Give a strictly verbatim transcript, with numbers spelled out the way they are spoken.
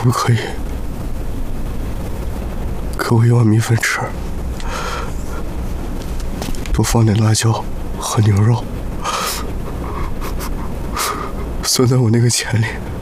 不可以给我一碗米粉吃，多放点辣椒和牛肉，算在我那个钱里。